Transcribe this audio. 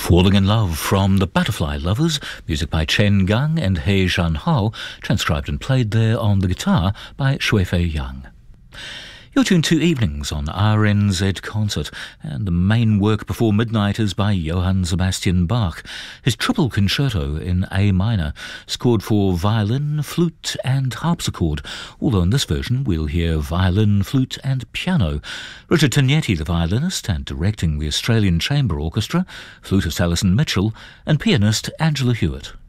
Falling in Love from The Butterfly Lovers, music by Chen Gang and He Zhanhao, transcribed and played there on the guitar by Shuifei Yang. You're tuned to Evenings on RNZ Concert, and the main work before midnight is by Johann Sebastian Bach. His triple concerto in A minor, scored for violin, flute and harpsichord, although in this version we'll hear violin, flute and piano. Richard Tognetti, the violinist, and directing the Australian Chamber Orchestra, flutist Alison Mitchell, and pianist Angela Hewitt.